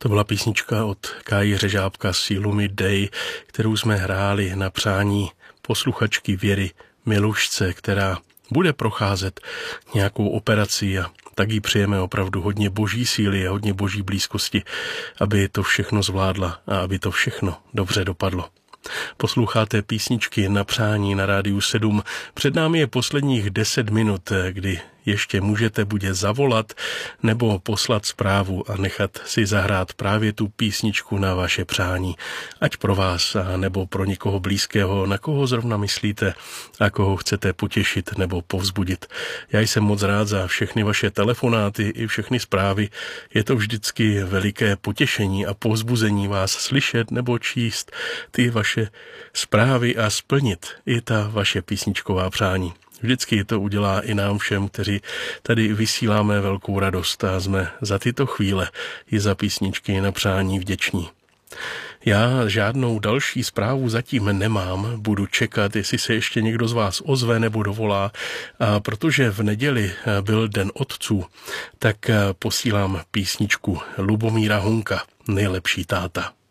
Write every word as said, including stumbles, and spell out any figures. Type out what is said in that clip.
To byla písnička od Káji Řežábka Sílu mi dej, kterou jsme hráli na přání posluchačky Věry Milušce, která bude procházet nějakou operaci a tak jí přejeme opravdu hodně boží síly a hodně boží blízkosti, aby to všechno zvládla a aby to všechno dobře dopadlo. Posloucháte písničky na přání na Rádiu sedm. Před námi je posledních deset minut, kdy ještě můžete buď zavolat nebo poslat zprávu a nechat si zahrát právě tu písničku na vaše přání. Ať pro vás a nebo pro někoho blízkého, na koho zrovna myslíte a koho chcete potěšit nebo povzbudit. Já jsem moc rád za všechny vaše telefonáty i všechny zprávy. Je to vždycky veliké potěšení a povzbuzení vás slyšet nebo číst ty vaše zprávy a splnit i ta vaše písničková přání. Vždycky to udělá i nám všem, kteří tady vysíláme velkou radost a jsme za tyto chvíle i za písničky na přání vděční. Já žádnou další zprávu zatím nemám, budu čekat, jestli se ještě někdo z vás ozve nebo dovolá, a protože v neděli byl Den otců, tak posílám písničku Lubomíra Hunka, Nejlepší táta.